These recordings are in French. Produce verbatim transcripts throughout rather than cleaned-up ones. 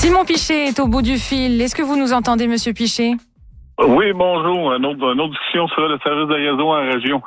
Simon Pichet est au bout du fil. Est-ce que vous nous entendez, Monsieur Pichet? Oui, bonjour. Une autre, une autre discussion sur le service de réseau en région.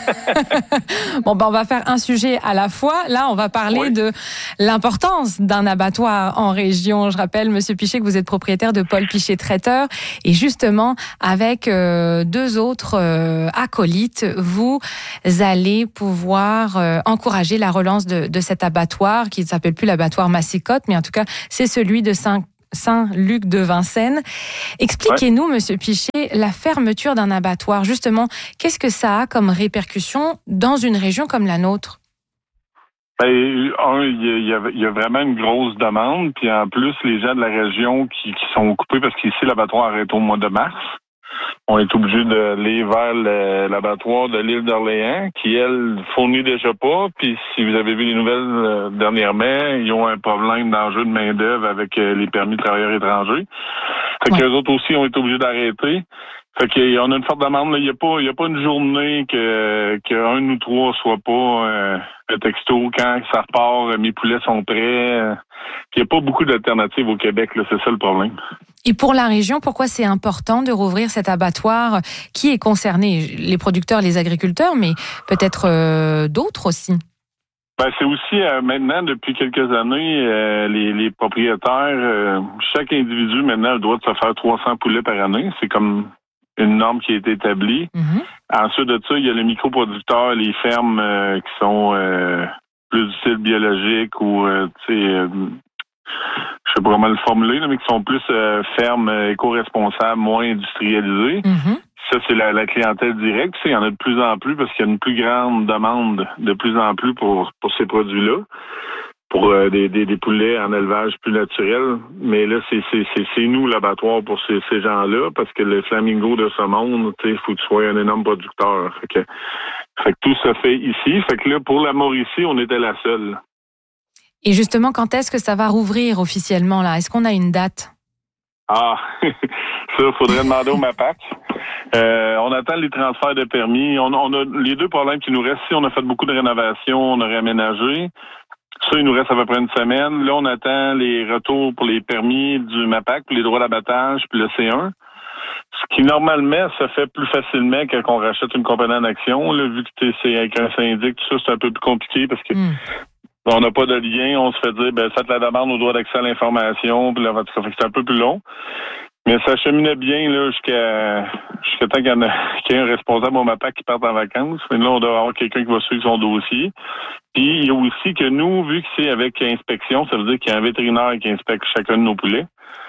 Bon, ben, on va faire un sujet à la fois. Là, on va parler oui. de l'importance d'un abattoir en région. Je rappelle, Monsieur Pichet, que vous êtes propriétaire de Paul Pichet Traiteur. Et justement, avec euh, deux autres euh, acolytes, vous allez pouvoir euh, encourager la relance de, de cet abattoir, qui ne s'appelle plus l'abattoir Massicotte, mais en tout cas, c'est celui de Saint Saint-Luc de Vincennes. Expliquez-nous, ouais. Monsieur Pichet, la fermeture d'un abattoir, justement, qu'est-ce que ça a comme répercussion dans une région comme la nôtre? Ben, un, il y, a, il y a vraiment une grosse demande, puis en plus, les gens de la région qui, qui sont occupés, parce qu'ici, l'abattoir arrête au mois de mars, on est obligé d'aller vers le, l'abattoir de l'île d'Orléans, qui, elle, fournit déjà pas. Puis, si vous avez vu les nouvelles euh, dernièrement, ils ont un problème d'enjeu de main-d'œuvre avec euh, les permis de travailleurs étrangers. Fait ouais. qu'eux autres aussi ont été obligés d'arrêter. Fait qu'on a une forte demande. Il n'y a pas, il y a pas une journée que qu'un de nous trois soit pas euh, un texto quand ça repart, mes poulets sont prêts. Il n'y a pas beaucoup d'alternatives au Québec, là, c'est ça le problème. Et pour la région, pourquoi c'est important de rouvrir cet abattoir? Qui est concerné? Les producteurs, les agriculteurs, mais peut-être euh, d'autres aussi? Ben, c'est aussi euh, maintenant, depuis quelques années, euh, les, les propriétaires, euh, chaque individu maintenant a le droit de se faire trois cents poulets par année. C'est comme une norme qui a été établie. Mm-hmm. Ensuite de ça, il y a les microproducteurs, les fermes euh, qui sont euh, plus du style biologique ou, euh, tu sais, euh, je sais pas comment le formuler, là, mais qui sont plus euh, fermes, euh, éco-responsables, moins industrialisées. Mm-hmm. Ça, c'est la, la clientèle directe. Il y en a de plus en plus parce qu'il y a une plus grande demande de plus en plus pour, pour ces produits-là. Pour euh, des, des, des poulets en élevage plus naturel. Mais là, c'est, c'est, c'est, c'est nous l'abattoir pour ces, ces gens-là, parce que le flamingo de ce monde, il faut que tu sois un énorme producteur. Fait que, fait que tout se fait ici. Fait que là, pour la Mauricie, on était la seule. Et justement, quand est-ce que ça va rouvrir officiellement, là? Est-ce qu'on a une date? Ah, ça, il faudrait demander au MAPAC. Euh, on attend les transferts de permis. On, on a les deux problèmes qui nous restent. Si on a fait beaucoup de rénovations, on a réaménagé. Ça, il nous reste à peu près une semaine. Là, on attend les retours pour les permis du MAPAC, pour les droits d'abattage, puis le C un. Ce qui, normalement, se fait plus facilement quand on rachète une compagnie en action. Là, vu que c'est avec un syndic, tout ça, c'est un peu plus compliqué parce que mm. on n'a pas de lien. On se fait dire, ben, faites la demande au droit d'accès à l'information, puis là, c'est un peu plus long. Mais ça cheminait bien là jusqu'à jusqu'à temps qu'il y, en a, qu'il y ait un responsable au MAPAC qui parte en vacances. Mais là, on doit avoir quelqu'un qui va suivre son dossier. Puis il y a aussi que nous, vu que c'est avec inspection, ça veut dire qu'il y a un vétérinaire qui inspecte chacun de nos poulets.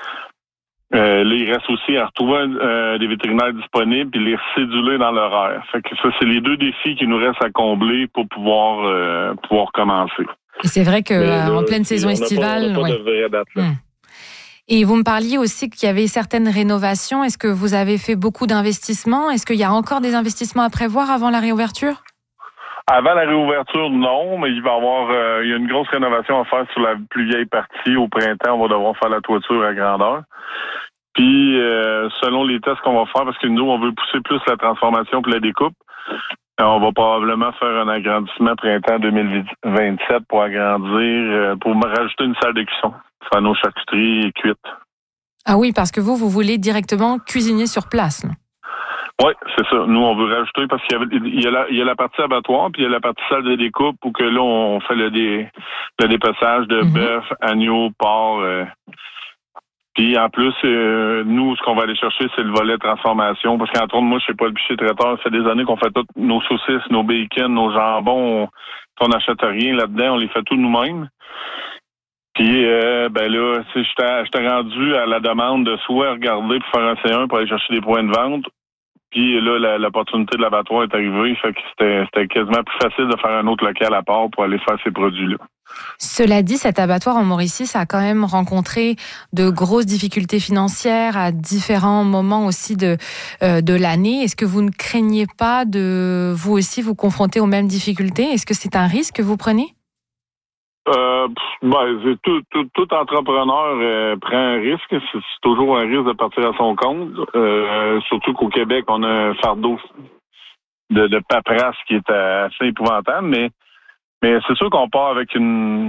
Euh, là, il reste aussi à retrouver euh, des vétérinaires disponibles puis les céduler dans l'horaire. Fait que ça, c'est les deux défis qui nous restent à combler pour pouvoir euh, pouvoir commencer. Et c'est vrai que là, en pleine saison estivale, on n'a pas, on n'a pas ouais. de vraie date là. Hum. Et vous me parliez aussi qu'il y avait certaines rénovations. Est-ce que vous avez fait beaucoup d'investissements? Est-ce qu'il y a encore des investissements à prévoir avant la réouverture? Avant la réouverture, non, mais il va y avoir euh, il y a une grosse rénovation à faire sur la plus vieille partie. Au printemps, on va devoir faire la toiture à grandeur. Puis, euh, selon les tests qu'on va faire, parce que nous, on veut pousser plus la transformation puis la découpe, on va probablement faire un agrandissement printemps deux mille vingt-sept pour agrandir, euh, pour rajouter une salle de cuisson. Faire nos charcuteries cuites. Ah oui, parce que vous, vous voulez directement cuisiner sur place, là. Oui, c'est ça. Nous, on veut rajouter parce qu'il y, avait, il y, a, la, il y a la partie abattoir, puis il y a la partie salle de découpe où que là, on fait le, dé, le dépeçage de mm-hmm. bœuf, agneau, porc. Euh. Puis en plus, euh, nous, ce qu'on va aller chercher, c'est le volet transformation. Parce qu'entre autres, moi, je sais pas, le Pichet Traiteur, ça fait des années qu'on fait toutes nos saucisses, nos bacon, nos jambons. On n'achète rien là-dedans, on les fait tous nous-mêmes. Puis, euh, ben là, j'étais, j'étais rendu à la demande de soit regarder pour faire un C un pour aller chercher des points de vente. Puis là, la, l'opportunité de l'abattoir est arrivée. Fait que c'était, c'était quasiment plus facile de faire un autre local à part pour aller faire ces produits-là. Cela dit, cet abattoir en Mauricie, ça a quand même rencontré de grosses difficultés financières à différents moments aussi de, euh, de l'année. Est-ce que vous ne craignez pas de, vous aussi, vous confronter aux mêmes difficultés? Est-ce que c'est un risque que vous prenez? Euh, ben, tout, tout, tout entrepreneur euh, prend un risque. C'est, c'est toujours un risque de partir à son compte. Euh, surtout qu'au Québec, on a un fardeau de, de paperasse qui est assez épouvantable. Mais, mais c'est sûr qu'on part avec une,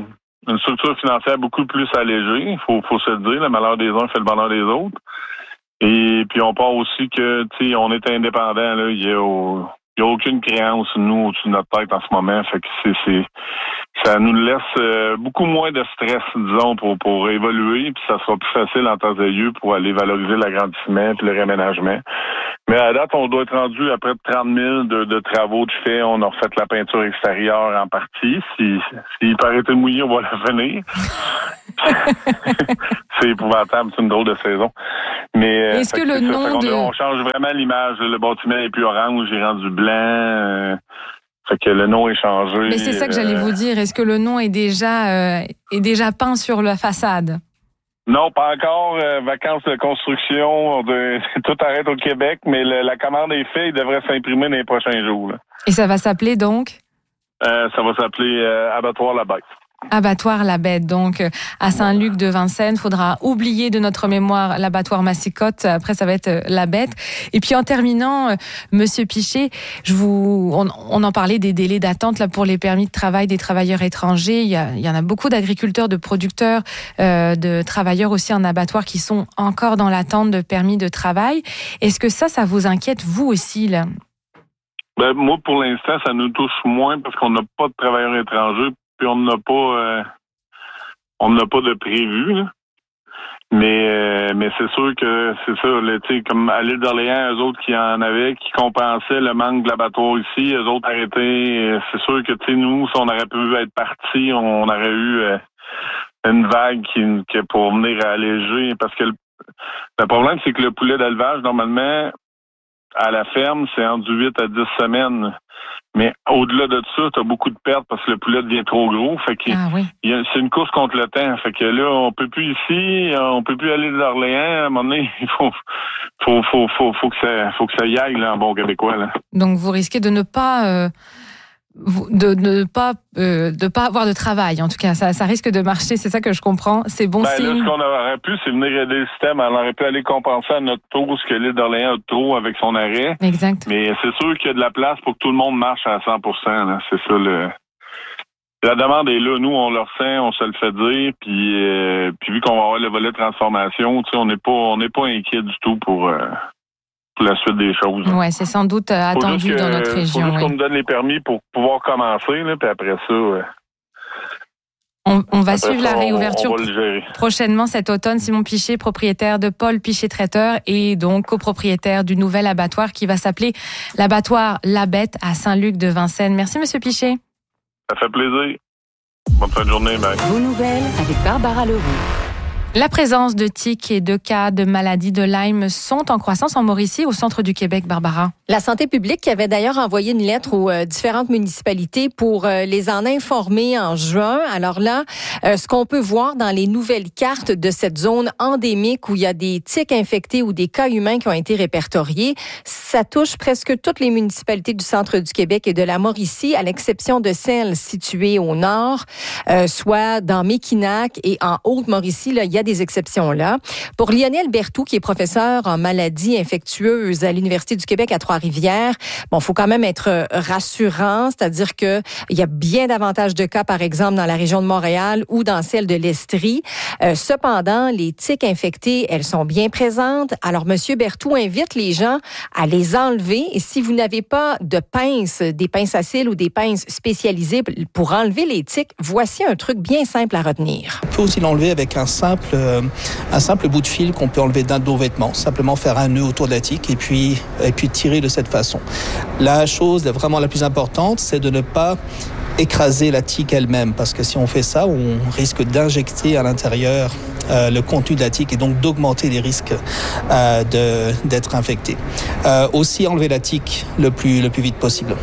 une structure financière beaucoup plus allégée. Il faut, faut se le dire, le malheur des uns fait le bonheur des autres. Et puis on part aussi que, tu sais, on est indépendant, là. Il y a, il y a aucune créance, nous, au-dessus de notre tête en ce moment. Fait que c'est, c'est ça nous laisse euh, beaucoup moins de stress, disons, pour, pour évoluer. Puis ça sera plus facile en temps et lieu pour aller valoriser l'agrandissement puis le réaménagement. Mais à date, on doit être rendu à près de trente mille de, de travaux de fait. On a refait la peinture extérieure en partie. Si, s'il paraît être mouillé, on va la finir. C'est épouvantable, c'est une drôle de saison. Mais est-ce que le nom ça, de... on change vraiment l'image. Le bâtiment est plus orange, il est rendu blanc. Euh, fait que le nom est changé. Mais c'est ça que j'allais euh, vous dire. Est-ce que le nom est déjà, euh, est déjà peint sur la façade? Non, pas encore. Euh, vacances de construction, de, tout arrête au Québec, mais le, la commande est faite, il devrait s'imprimer dans les prochains jours. Là. Et ça va s'appeler donc? Euh, ça va s'appeler euh, Abattoir La Bête. Abattoir La Bête, donc à Saint-Luc de Vincennes. Faudra oublier de notre mémoire l'abattoir Massicotte. Après, ça va être La Bête. Et puis en terminant, euh, Monsieur Piché, je vous, on, on en parlait des délais d'attente là pour les permis de travail des travailleurs étrangers. Il y, a, il y en a beaucoup d'agriculteurs, de producteurs, euh, de travailleurs aussi en abattoir qui sont encore dans l'attente de permis de travail. Est-ce que ça, ça vous inquiète vous aussi là? Ben moi, pour l'instant, ça nous touche moins parce qu'on n'a pas de travailleurs étrangers. Puis on n'a pas euh, on n'a pas de prévu, là. Mais euh, mais c'est sûr que c'est ça, là, tu sais, comme à l'île d'Orléans, eux autres qui en avaient, qui compensaient le manque de l'abattoir ici, eux autres arrêtés. C'est sûr que tu sais, nous, si on aurait pu être partis, on aurait eu euh, une vague qui, qui pour venir alléger. Parce que le, le problème, c'est que le poulet d'élevage, normalement, à la ferme, c'est entre huit à dix semaines. Mais au-delà de ça, tu as beaucoup de pertes parce que le poulet devient trop gros. Fait que ah, oui. y a, c'est une course contre le temps. Fait que là, on peut plus ici, on peut plus aller d'Orléans. À un moment donné, il faut, faut, faut, faut, faut que ça, faut que ça y aille, là, en bon québécois, là. Donc, vous risquez de ne pas, euh, de ne pas, euh, de pas avoir de travail. En tout cas, ça, ça risque de marcher. C'est ça que je comprends. C'est bon ben, signe. Là, ce qu'on aurait pu, c'est venir aider le système. On aurait pu aller compenser à notre tour ce que l'île d'Orléans a de trop avec son arrêt. Exact. Mais c'est sûr qu'il y a de la place pour que tout le monde marche à cent pour cent, là. C'est ça, le... La demande est là. Nous, on le ressent, on se le fait dire. Puis, euh, puis vu qu'on va avoir le volet de transformation, tu sais, on n'est pas, on n'est pas inquiet du tout pour... Euh, pour la suite des choses. Oui, c'est sans doute attendu que, dans notre région. Faut juste oui. qu'on nous donne les permis pour pouvoir commencer, là, puis après ça... Euh, on, on va après suivre ça, la réouverture on, on va le gérer. Prochainement cet automne. Simon Piché, propriétaire de Paul Piché Traiteur et donc copropriétaire du nouvel abattoir qui va s'appeler l'abattoir La Bête à Saint-Luc de Vincennes. Merci, Monsieur Piché. Ça fait plaisir. Bonne fin de journée, bye. Vos nouvelles avec Barbara Leroux. La présence de tiques et de cas de maladie de Lyme sont en croissance en Mauricie, au centre du Québec, Barbara. La santé publique qui avait d'ailleurs envoyé une lettre aux euh, différentes municipalités pour euh, les en informer en juin. Alors là, euh, ce qu'on peut voir dans les nouvelles cartes de cette zone endémique où il y a des tiques infectées ou des cas humains qui ont été répertoriés, ça touche presque toutes les municipalités du centre du Québec et de la Mauricie, à l'exception de celles situées au nord, euh, soit dans Mekinac et en Haute-Mauricie. Là, il y a des exceptions là. Pour Lionel Berthoud, qui est professeur en maladies infectieuses à l'Université du Québec à Trois-Rivières, bon, faut quand même être rassurant, c'est-à-dire que il y a bien davantage de cas, par exemple, dans la région de Montréal ou dans celle de l'Estrie. Euh, cependant, les tiques infectées, elles sont bien présentes. Alors, Monsieur Berthoud invite les gens à les enlever. Et si vous n'avez pas de pinces, des pinces à cils ou des pinces spécialisées pour enlever les tiques, voici un truc bien simple à retenir. On peut aussi l'enlever avec un simple Euh, un simple bout de fil qu'on peut enlever d'un de nos vêtements, simplement faire un nœud autour de la tique et puis, et puis tirer de cette façon. La chose vraiment la plus importante, c'est de ne pas écraser la tique elle-même, parce que si on fait ça, on risque d'injecter à l'intérieur euh, le contenu de la tique et donc d'augmenter les risques euh, de, d'être infecté. Euh, aussi enlever la tique le plus, le plus vite possible.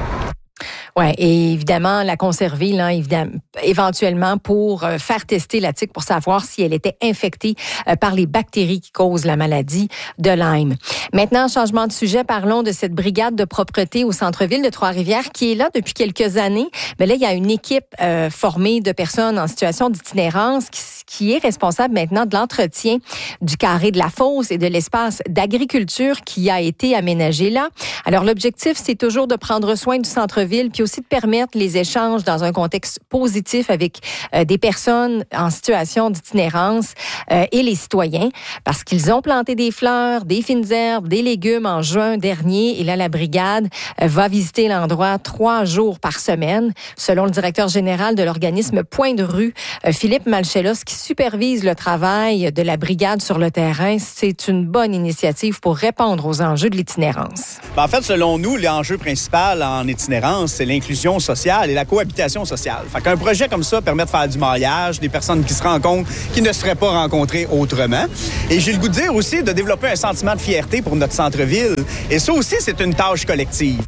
Ouais, et évidemment la conserver là, évidemment, éventuellement pour euh, faire tester la tique pour savoir si elle était infectée euh, par les bactéries qui causent la maladie de Lyme. Maintenant, changement de sujet, parlons de cette brigade de propreté au centre-ville de Trois-Rivières qui est là depuis quelques années. Mais là, il y a une équipe euh, formée de personnes en situation d'itinérance qui, qui est responsable maintenant de l'entretien du carré de la fosse et de l'espace d'agriculture qui a été aménagé là. Alors l'objectif, c'est toujours de prendre soin du centre-ville puis aussi de permettre les échanges dans un contexte positif avec euh, des personnes en situation d'itinérance euh, et les citoyens, parce qu'ils ont planté des fleurs, des fines herbes, des légumes en juin dernier. Et là, la brigade euh, va visiter l'endroit trois jours par semaine, selon le directeur général de l'organisme Point de rue, euh, Philippe Malchelos, qui supervise le travail de la brigade sur le terrain. C'est une bonne initiative pour répondre aux enjeux de l'itinérance. Ben en fait, selon nous, l'enjeu principal en itinérance, c'est l'inclusion sociale et la cohabitation sociale. Fait qu'un projet comme ça permet de faire du mariage, des personnes qui se rencontrent, qui ne seraient pas rencontrées autrement. Et j'ai le goût de dire aussi de développer un sentiment de fierté pour notre centre-ville. Et ça aussi, c'est une tâche collective.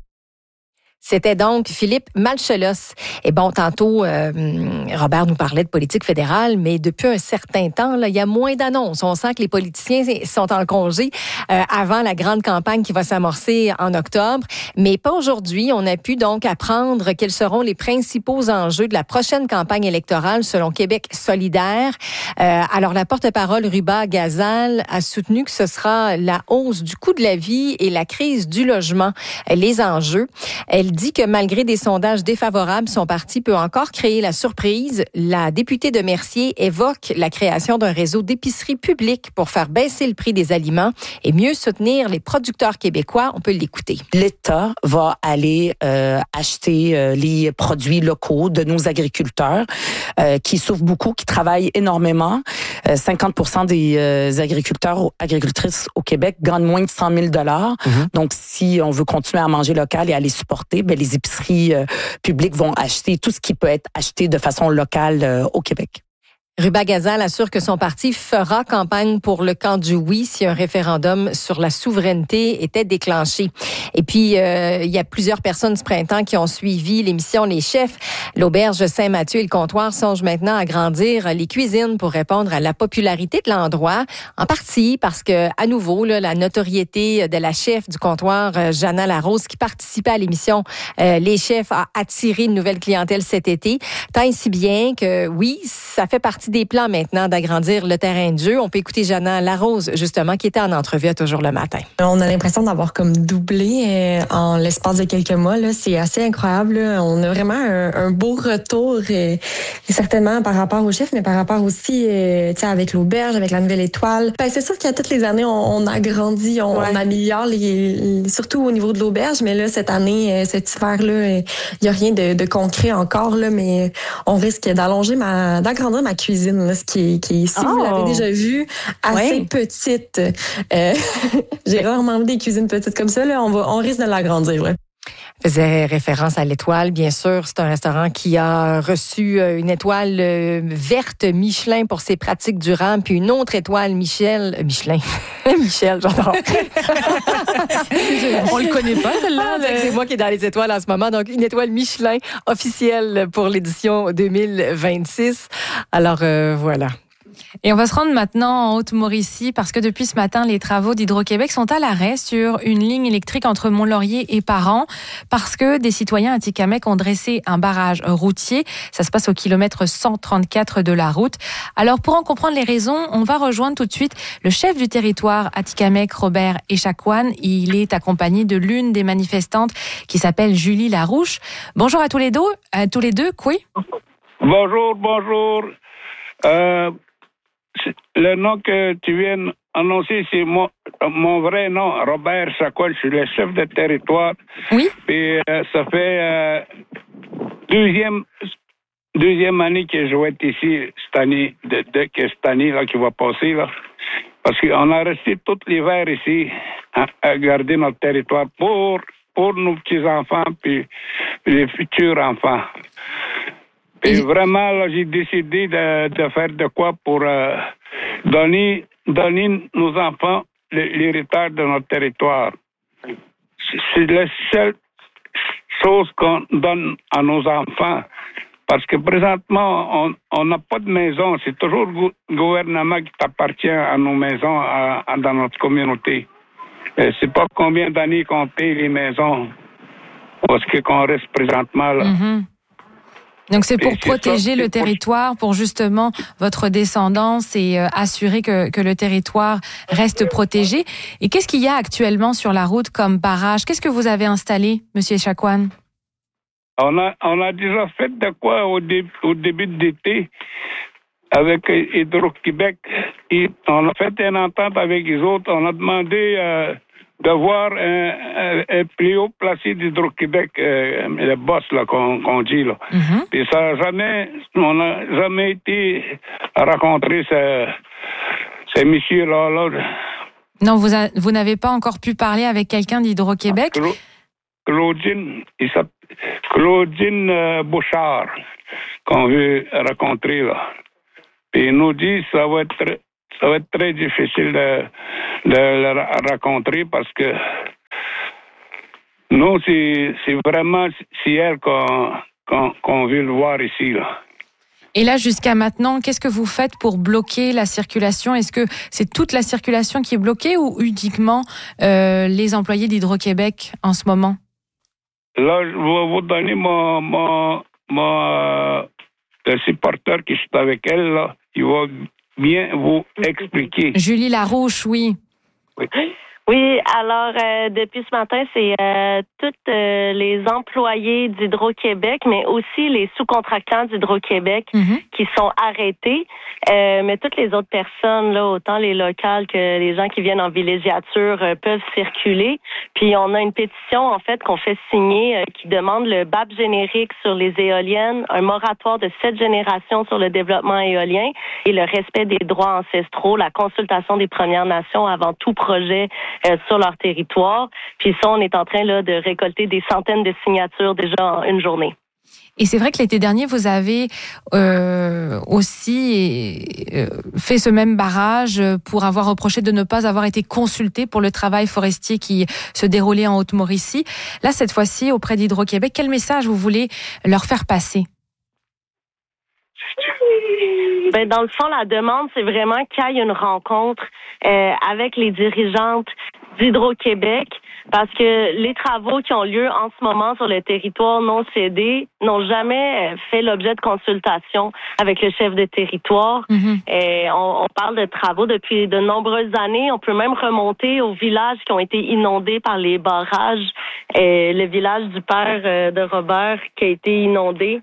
C'était donc Philippe Malchelos. Et bon, tantôt, euh, Robert nous parlait de politique fédérale, mais depuis un certain temps, là, il y a moins d'annonces. On sent que les politiciens sont en congé euh, avant la grande campagne qui va s'amorcer en octobre. Mais pas aujourd'hui. On a pu donc apprendre quels seront les principaux enjeux de la prochaine campagne électorale selon Québec solidaire. Euh, alors, la porte-parole Ruba Gazal a soutenu que ce sera la hausse du coût de la vie et la crise du logement, les enjeux. Elle dit que malgré des sondages défavorables, son parti peut encore créer la surprise. La députée de Mercier évoque la création d'un réseau d'épiceries publiques pour faire baisser le prix des aliments et mieux soutenir les producteurs québécois. On peut l'écouter. L'État va aller euh, acheter euh, les produits locaux de nos agriculteurs euh, qui souffrent beaucoup, qui travaillent énormément. Euh, cinquante pour cent des euh, agriculteurs ou agricultrices au Québec gagnent moins de cent mille dollars. Mm-hmm. Donc, si on veut continuer à manger local et à les supporter, ben, les épiceries euh, publiques vont acheter tout ce qui peut être acheté de façon locale euh, au Québec. Ruba Gazal assure que son parti fera campagne pour le camp du oui si un référendum sur la souveraineté était déclenché. Et puis, euh, il y a plusieurs personnes ce printemps qui ont suivi l'émission Les Chefs. L'auberge Saint-Mathieu et le comptoir songent maintenant à grandir les cuisines pour répondre à la popularité de l'endroit, en partie parce que, à nouveau, là, la notoriété de la chef du comptoir, euh, Jana Larose, qui participait à l'émission euh, Les Chefs, a attiré une nouvelle clientèle cet été, tant et si bien que, oui, ça fait partie des plans maintenant d'agrandir le terrain de jeu. On peut écouter Jana Larose, justement, qui était en entrevue à Toujours le matin. On a l'impression d'avoir comme doublé euh, en l'espace de quelques mois. Là. C'est assez incroyable. Là. On a vraiment un, un beau retour, euh, certainement par rapport au chef, mais par rapport aussi euh, avec l'auberge, avec la nouvelle étoile. Ben, c'est sûr qu'à toutes les années, on, on agrandit, on, ouais. on améliore, les, les, surtout au niveau de l'auberge. Mais là, cette année, euh, cet hiver-là, il n'y a rien de, de concret encore, là, mais on risque d'allonger ma, d'agrandir ma cuisine. Là, ce qui est, qui est, si oh. vous l'avez déjà vu, assez oui. petite. Euh, j'ai rarement vu des cuisines petites comme ça. Là, on, va, on risque de l'agrandir. Ouais. Faisait référence à l'Étoile, bien sûr. C'est un restaurant qui a reçu une étoile verte Michelin pour ses pratiques durables, puis une autre étoile Michel, euh, Michelin. Michel, j'adore. On le connaît pas, celle-là. Ah, mais... C'est moi qui est dans les étoiles en ce moment. Donc, une étoile Michelin officielle pour l'édition deux mille vingt-six. Alors, euh, voilà. Et on va se rendre maintenant en Haute-Mauricie parce que depuis ce matin, les travaux d'Hydro-Québec sont à l'arrêt sur une ligne électrique entre Mont-Laurier et Parent parce que des citoyens à Atikamekw ont dressé un barrage routier. Ça se passe au kilomètre cent trente-quatre de la route. Alors, pour en comprendre les raisons, on va rejoindre tout de suite le chef du territoire Atikamekw, Robert Echaquan. Il est accompagné de l'une des manifestantes qui s'appelle Julie Larouche. Bonjour à tous les deux. À tous les deux, oui. Bonjour, bonjour. Euh... Le nom que tu viens d'annoncer, c'est mon, mon vrai nom, Robert Echaquan. Je suis le chef de territoire. Oui. Et euh, ça fait euh, deuxième, deuxième année que je vais être ici, cette année, de, de, que cette année là, qui va passer. Là. Parce qu'on a resté tout l'hiver ici à, à garder notre territoire pour, pour nos petits-enfants et les futurs enfants. Et vraiment, là, j'ai décidé de, de faire de quoi pour euh, donner, donner nos enfants l'héritage de notre territoire. C'est la seule chose qu'on donne à nos enfants. Parce que présentement, on n'a pas de maison. C'est toujours le gouvernement qui appartient à nos maisons à, à, dans notre communauté. Et c'est pas combien d'années qu'on paye les maisons parce que qu'on reste présentement là. Mm-hmm. Donc c'est pour et protéger c'est ça, le territoire, pour justement votre descendance et euh, assurer que, que le territoire reste protégé. Et qu'est-ce qu'il y a actuellement sur la route comme barrage? Qu'est-ce que vous avez installé, Monsieur Echaquan? On a, on a déjà fait de quoi au, dé, au début d'été avec Hydro-Québec. Et on a fait une entente avec les autres. On a demandé euh, d'avoir un, un, un plus haut placé d'Hydro-Québec, euh, le boss là, qu'on, qu'on dit. Là. Mm-hmm. Et ça n'a jamais, on n'a jamais été à rencontrer ce, ce monsieur-là. Là. Non, vous, a, vous n'avez pas encore pu parler avec quelqu'un d'Hydro-Québec? Cla- Claudine, il s'appelle Claudine euh, Bouchard, qu'on veut rencontrer là. Puis il nous dit que ça va être très, ça va être très difficile de, de le rencontrer parce que nous, c'est, c'est vraiment c'est elle qu'on, qu'on, qu'on veut le voir ici là. Et là, jusqu'à maintenant, qu'est-ce que vous faites pour bloquer la circulation? Est-ce que c'est toute la circulation qui est bloquée ou uniquement euh, les employés d'Hydro-Québec en ce moment? Là, je vais vous donner mon, mon, mon euh, le supporter qui est avec elle, là. Il va bien vous expliquer. Julie Larouche, oui. Oui. Oui, alors euh, depuis ce matin, c'est euh, tous euh, les employés d'Hydro-Québec, mais aussi les sous-contractants d'Hydro-Québec mm-hmm. qui sont arrêtés. Euh, mais toutes les autres personnes, là, autant les locales que les gens qui viennent en villégiature, euh, peuvent circuler. Puis on a une pétition, en fait, qu'on fait signer euh, qui demande le B A P générique sur les éoliennes, un moratoire de sept générations sur le développement éolien et le respect des droits ancestraux, la consultation des Premières Nations avant tout projet Euh, sur leur territoire. Puis ça, on est en train là de récolter des centaines de signatures déjà en une journée. Et c'est vrai que l'été dernier, vous avez euh, aussi euh, fait ce même barrage pour avoir reproché de ne pas avoir été consulté pour le travail forestier qui se déroulait en Haute-Mauricie. Là, cette fois-ci, auprès d'Hydro-Québec, quel message vous voulez leur faire passer? Ben, dans le fond, la demande, c'est vraiment qu'il y ait une rencontre euh, avec les dirigeantes d'Hydro-Québec parce que les travaux qui ont lieu en ce moment sur le territoire non cédé n'ont jamais fait l'objet de consultation avec le chef de territoire. Mm-hmm. Et on, on parle de travaux depuis de nombreuses années. On peut même remonter aux villages qui ont été inondés par les barrages. Et le village du père de Robert qui a été inondé.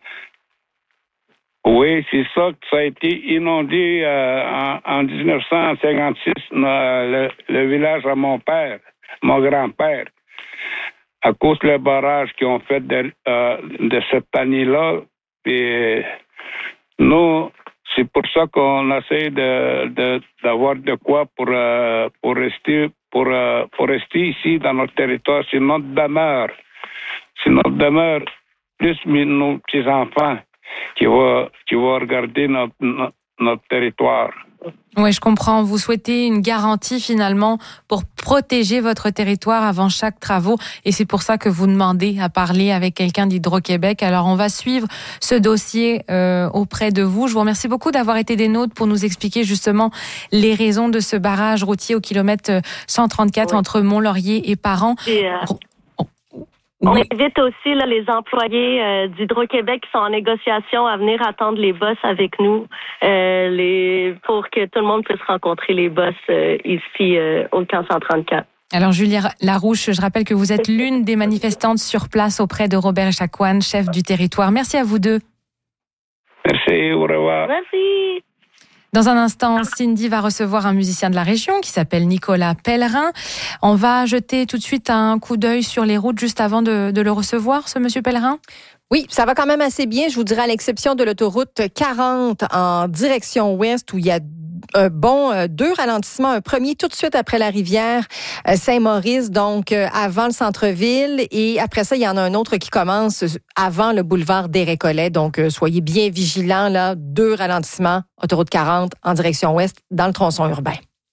Oui, c'est ça que ça a été inondé euh, en, en dix-neuf cent cinquante-six, le, le village à mon père, mon grand-père, à cause des barrages qu'ils ont fait de, euh, de cette année-là. Et nous, c'est pour ça qu'on essaie de, de, d'avoir de quoi pour, euh, pour, rester, pour, euh, pour rester ici dans notre territoire. C'est notre demeure. C'est notre demeure, plus nos petits-enfants. Qui va, qui va regarder notre, notre, notre territoire. Oui, je comprends. Vous souhaitez une garantie finalement pour protéger votre territoire avant chaque travaux et c'est pour ça que vous demandez à parler avec quelqu'un d'Hydro-Québec. Alors, on va suivre ce dossier euh, auprès de vous. Je vous remercie beaucoup d'avoir été des nôtres pour nous expliquer justement les raisons de ce barrage routier au kilomètre cent trente-quatre oui. entre Mont-Laurier et Parent. Et euh... On oui. invite aussi là, les employés euh, d'Hydro-Québec qui sont en négociation à venir attendre les boss avec nous euh, les, pour que tout le monde puisse rencontrer les boss euh, ici euh, au camp cent trente-quatre. Alors Julie Larouche, je rappelle que vous êtes l'une des manifestantes sur place auprès de Robert Echaquan, chef du territoire. Merci à vous deux. Merci, au revoir. Merci. Dans un instant, Cindy va recevoir un musicien de la région qui s'appelle Nicolas Pellerin. On va jeter tout de suite un coup d'œil sur les routes juste avant de, de le recevoir, ce monsieur Pellerin. Oui, ça va quand même assez bien, je vous dirais, à l'exception de l'autoroute quarante en direction ouest où il y a un bon euh, deux ralentissements. Un premier tout de suite après la rivière euh, Saint-Maurice, donc euh, avant le centre-ville. Et après ça, il y en a un autre qui commence avant le boulevard des Récollets. Donc, euh, soyez bien vigilants, là. Deux ralentissements, autoroute quarante en direction ouest dans le tronçon urbain.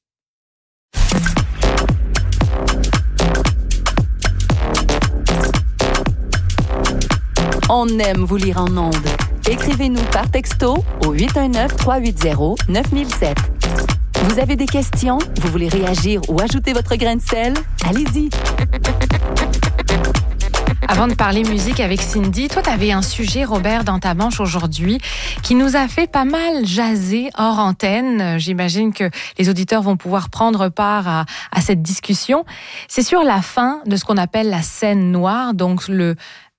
On aime vous lire en ondes. Écrivez-nous par texto au huit un neuf, trois huit zéro, neuf mille sept. Vous avez des questions? Vous voulez réagir ou ajouter votre grain de sel? Allez-y! Avant de parler musique avec Cindy, toi, tu avais un sujet, Robert, dans ta manche aujourd'hui qui nous a fait pas mal jaser hors antenne. J'imagine que les auditeurs vont pouvoir prendre part à, à cette discussion. C'est sur la fin de ce qu'on appelle la scène noire, donc le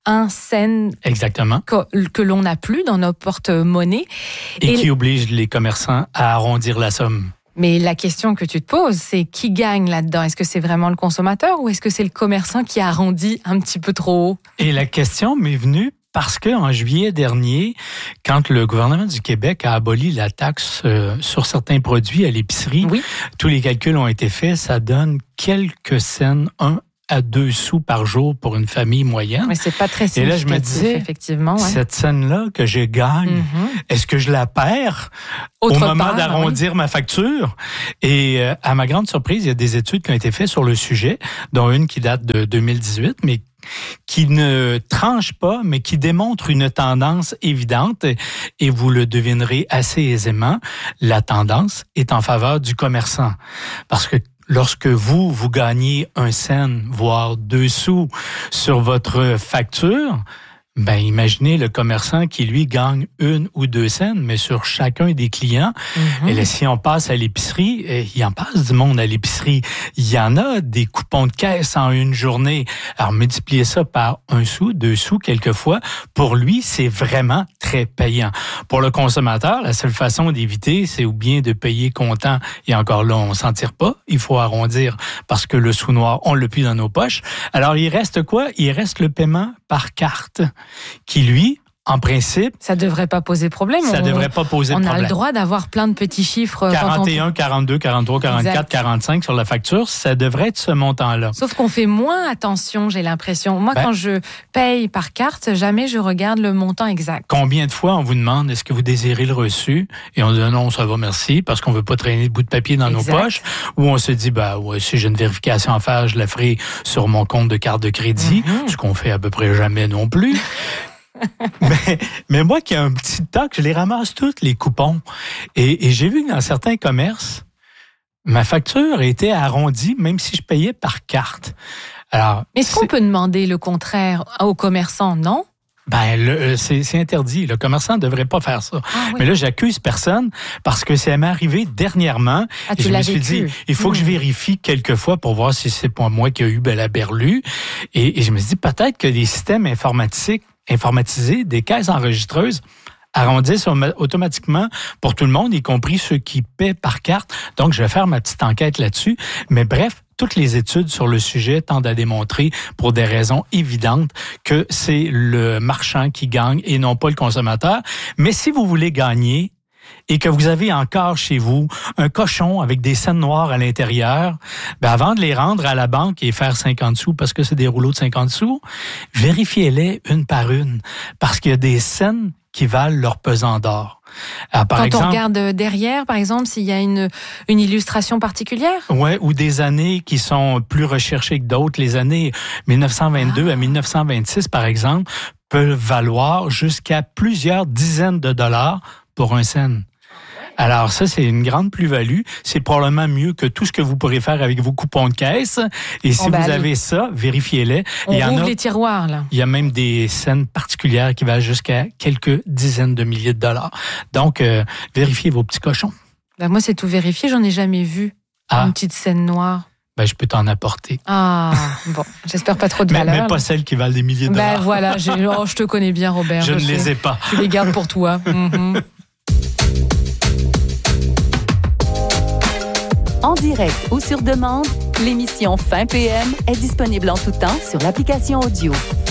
un cent Exactement. que, que l'on n'a plus dans nos porte-monnaies. Et, et qui oblige les commerçants à arrondir la somme. Mais la question que tu te poses, c'est qui gagne là-dedans? Est-ce que c'est vraiment le consommateur ou est-ce que c'est le commerçant qui arrondit un petit peu trop haut? Et la question m'est venue parce qu'en juillet dernier, quand le gouvernement du Québec a aboli la taxe euh, sur certains produits à l'épicerie, oui. tous les calculs ont été faits, ça donne quelques cents, un à deux sous par jour pour une famille moyenne. Mais c'est pas très significatif, et là, je me disais, effectivement. Ouais. Cette scène-là que je gagne, mm-hmm. est-ce que je la perds Autre au moment part, d'arrondir oui. ma facture? Et euh, à ma grande surprise, il y a des études qui ont été faites sur le sujet, dont une qui date de deux mille dix-huit, mais qui ne tranche pas, mais qui démontre une tendance évidente, et vous le devinerez assez aisément, la tendance est en faveur du commerçant. Parce que lorsque vous, vous gagnez un cent, voire deux sous sur votre facture, ben imaginez le commerçant qui, lui, gagne une ou deux cents, mais sur chacun des clients. Mm-hmm. Et là, si on passe à l'épicerie, il y en passe du monde à l'épicerie. Il y en a des coupons de caisse en une journée. Alors, multipliez ça par un sou, deux sous, quelquefois. Pour lui, c'est vraiment très payant. Pour le consommateur, la seule façon d'éviter, c'est ou bien de payer comptant. Et encore là, on s'en tire pas. Il faut arrondir parce que le sou noir, on l'a plus dans nos poches. Alors, il reste quoi? Il reste le paiement par carte, qui, lui, en principe... Ça ne devrait pas poser problème. Ça ne devrait pas poser on de problème. On a le droit d'avoir plein de petits chiffres. quarante et un, quarante-deux, quarante-trois, quarante-quatre, exact. quarante-cinq sur la facture, ça devrait être ce montant-là. Sauf qu'on fait moins attention, j'ai l'impression. Moi, ben, quand je paye par carte, jamais je regarde le montant exact. Combien de fois on vous demande, est-ce que vous désirez le reçu? Et on dit non, ça va, merci, parce qu'on ne veut pas traîner de bout de papier dans exact. Nos poches. Ou on se dit, bah ouais, si j'ai une vérification à faire, je la ferai sur mon compte de carte de crédit, mm-hmm. ce qu'on fait à peu près jamais non plus. mais, mais moi qui ai un petit toc, je les ramasse toutes, les coupons. Et, et j'ai vu que dans certains commerces, ma facture était arrondie, même si je payais par carte. Alors, est-ce c'est... qu'on peut demander le contraire aux commerçants, non? Ben, le, c'est, c'est interdit. Le commerçant ne devrait pas faire ça. Ah, oui. Mais là, j'accuse personne parce que ça m'est arrivé dernièrement. Ah, et je me suis vécu. dit, il faut mmh. que je vérifie quelques fois pour voir si c'est pas moi qui ai eu la berlue. Et, et je me suis dit, peut-être que des systèmes informatiques informatisés, des caisses enregistreuses, arrondissent automatiquement pour tout le monde, y compris ceux qui paient par carte. Donc, je vais faire ma petite enquête là-dessus. Mais bref, toutes les études sur le sujet tendent à démontrer, pour des raisons évidentes, que c'est le marchand qui gagne et non pas le consommateur. Mais si vous voulez gagner, et que vous avez encore chez vous un cochon avec des scènes noires à l'intérieur, ben avant de les rendre à la banque et faire cinquante sous, parce que c'est des rouleaux de cinquante sous, vérifiez-les une par une, parce qu'il y a des scènes qui valent leur pesant d'or. Alors, par Quand exemple, on regarde derrière, par exemple, s'il y a une, une illustration particulière? Ouais, ou des années qui sont plus recherchées que d'autres. Les années dix-neuf cent vingt-deux ah. à dix-neuf cent vingt-six, par exemple, peuvent valoir jusqu'à plusieurs dizaines de dollars pour un cent. Alors ça, c'est une grande plus-value. C'est probablement mieux que tout ce que vous pourrez faire avec vos coupons de caisse. Et si oh, ben, vous avez ça, vérifiez-les. On il y ouvre en a, les tiroirs, là. Il y a même des scènes particulières qui valent jusqu'à quelques dizaines de milliers de dollars. Donc, euh, vérifiez vos petits cochons. Ben, moi, c'est tout vérifié. J'en ai jamais vu ah. une petite scène noire. Ben, je peux t'en apporter. Ah, bon. J'espère pas trop de valeur. Mais, mais pas celles qui valent des milliers de dollars. Ben voilà, j'ai, oh, je te connais bien, Robert. Je, je ne sais. les ai pas. Tu les gardes pour toi. Mm-hmm. En direct ou sur demande, l'émission Fin P M est disponible en tout temps sur l'application audio.